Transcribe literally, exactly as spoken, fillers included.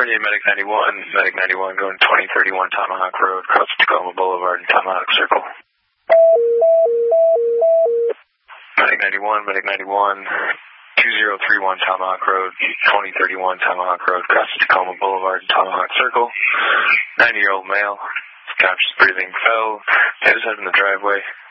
Kanye, Medic ninety-one, Medic ninety-one going twenty thirty-one Tomahawk Road, across Tacoma Boulevard and Tomahawk Circle. Medic ninety-one, Medic ninety-one, two zero three one Tomahawk Road, twenty thirty-one Tomahawk Road, across Tacoma Boulevard and Tomahawk Circle. ninety-year-old male, conscious breathing, fell, hit his head in the driveway.